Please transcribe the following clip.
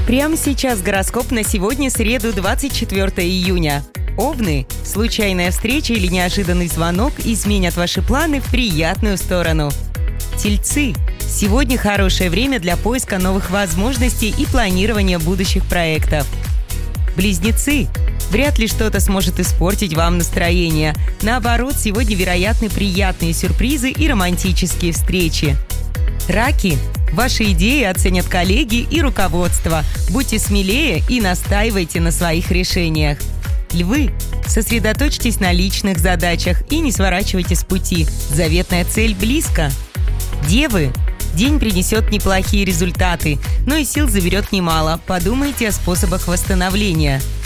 Прямо сейчас гороскоп на сегодня, среду, 24 июня. Овны, случайная встреча или неожиданный звонок изменят ваши планы в приятную сторону. Тельцы, сегодня хорошее время для поиска новых возможностей и планирования будущих проектов. Близнецы, вряд ли что-то сможет испортить вам настроение. Наоборот, сегодня вероятны приятные сюрпризы и романтические встречи. Раки, ваши идеи оценят коллеги и руководство. Будьте смелее и настаивайте на своих решениях. Львы, сосредоточьтесь на личных задачах и не сворачивайте с пути. Заветная цель близко. Девы, день принесет неплохие результаты, но и сил заберет немало. Подумайте о способах восстановления.